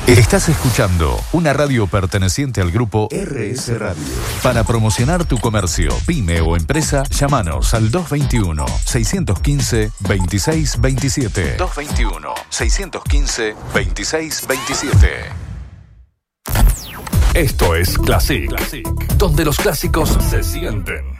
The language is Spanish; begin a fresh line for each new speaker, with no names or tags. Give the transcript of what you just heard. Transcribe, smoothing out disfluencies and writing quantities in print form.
Estás escuchando una radio perteneciente al grupo RS Radio. Para promocionar tu comercio, pyme o empresa, llámanos al 221-615-2627. 221-615-2627. Esto es Classic, donde los clásicos se sienten.